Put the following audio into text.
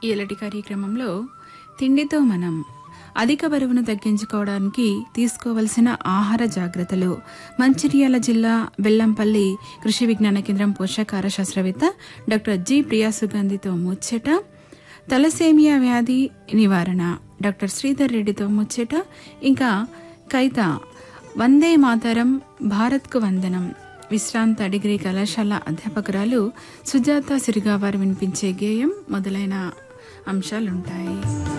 ఈలటి కార్యక్రమంలో తిండితో మనం అధిక బరువును తగ్గించుకోవడానికి తీసుకోవలసిన ఆహార జాగ్రత్తలు, మంచిర్యాల జిల్లా బెల్లంపల్లి కృషి విజ్ఞాన కేంద్రం పోషకాహార శాస్త్రవేత్త డాక్టర్ జి ప్రియా సుగంధితో ముచ్చట, తలసేమియా వ్యాధి నివారణ డాక్టర్ శ్రీధర్ రెడ్డితో ముచ్చట, ఇంకా కైత వందే మాతరం భారత్కు వందనం విశ్రాంత డిగ్రీ కళాశాల అధ్యాపకురాలు సుజాత సిరిగా వారు వినిపించే గేయం మొదలైన అంశాలుంటాయి.